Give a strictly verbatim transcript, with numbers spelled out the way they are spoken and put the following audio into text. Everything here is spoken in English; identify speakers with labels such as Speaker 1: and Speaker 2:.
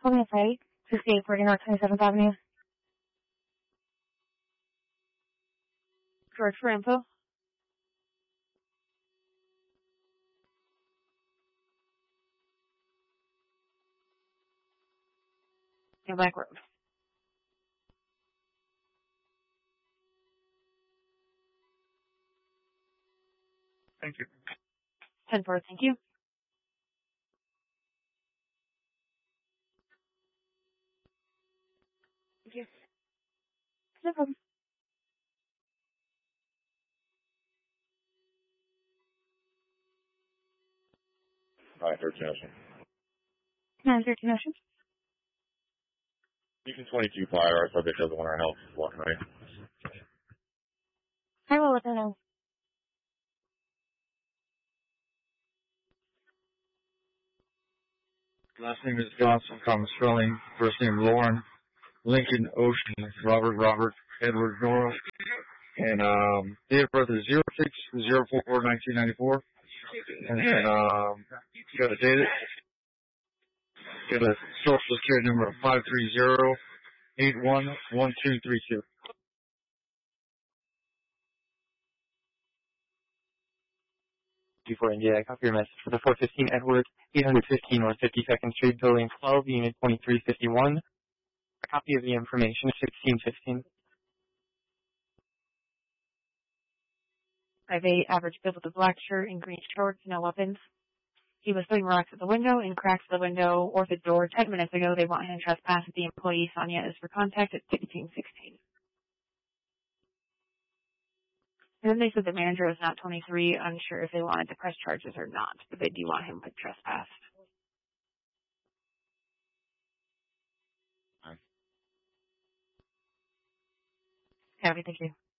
Speaker 1: Hold me okay. sixty-eight forty North twenty-seventh Avenue. George for info. In Black Road.
Speaker 2: Thank you.
Speaker 1: ten four, thank you. Thank you. No problem.
Speaker 2: nine thirteen Ocean.
Speaker 1: nine thirteen Ocean.
Speaker 2: Beacon twenty-two fire, our subject doesn't want our help. Walking away.
Speaker 1: I will let them know.
Speaker 2: Last name is Johnson, Thomas Spelling. First name Lauren, Lincoln Ocean, Robert Robert, Edward Nora. And um, date of birth is zero six zero four nineteen ninety-four. And then um, got a date, got a social security number of five three zero eight one one two three two.
Speaker 3: Before India, I copy your message for the four fifteen Edward, eight fifteen North fifty-second Street, Building twelve, Unit twenty-three fifty-one. A copy of the information, sixteen fifteen.
Speaker 1: five eight, average build with a black shirt and green shorts, no weapons. He was throwing rocks at the window and cracks the window or the door ten minutes ago. They want him to trespass at the employee. Sonia is for contact at sixteen sixteen. And then they said the manager was not twenty-three, unsure if they wanted to press charges or not, but they do want him with trespass.
Speaker 2: Hi.
Speaker 1: Happy, thank you.